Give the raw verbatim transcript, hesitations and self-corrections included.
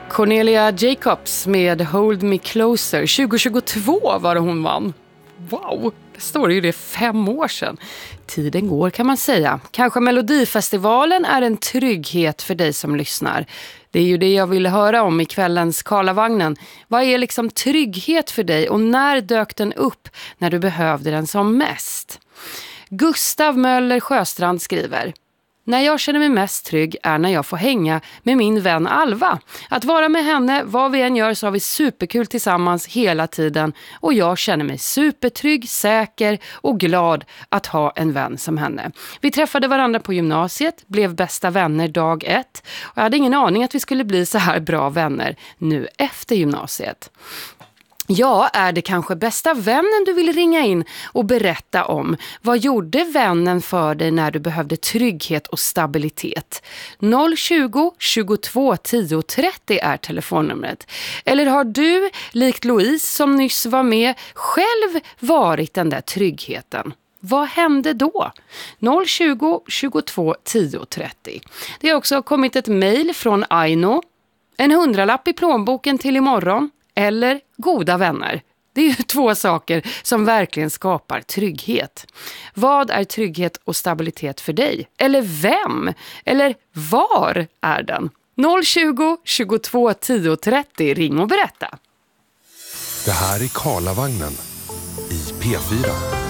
Cornelia Jacobs med Hold Me Closer. tjugohundratjugotvå var det hon vann. Wow, det står ju det fem år sedan. Tiden går kan man säga. Kanske Melodifestivalen är en trygghet för dig som lyssnar. Det är ju det jag ville höra om i kvällens Karlavagnen. Vad är liksom trygghet för dig och när dök den upp när du behövde den som mest? Gustav Möller Sjöstrand skriver: när jag känner mig mest trygg är när jag får hänga med min vän Alva. Att vara med henne, vad vi än gör, så har vi superkul tillsammans hela tiden. Och jag känner mig supertrygg, säker och glad att ha en vän som henne. Vi träffade varandra på gymnasiet, blev bästa vänner dag ett. Och jag hade ingen aning att vi skulle bli så här bra vänner nu efter gymnasiet. Ja, är det kanske bästa vännen du vill ringa in och berätta om? Vad gjorde vännen för dig när du behövde trygghet och stabilitet? noll tjugo, tjugotvå, tio, trettio är telefonnumret. Eller har du, likt Louise som nyss var med, själv varit den där tryggheten? Vad hände då? noll tjugo, tjugotvå, tio, trettio. Det har också kommit ett mejl från Aino. En hundralapp i plånboken till imorgon. Eller goda vänner. Det är ju två saker som verkligen skapar trygghet. Vad är trygghet och stabilitet för dig? Eller vem? Eller var är den? noll tjugo, tjugotvå, tio, trettio. Ring och berätta. Det här är Karlavagnen i P fyra.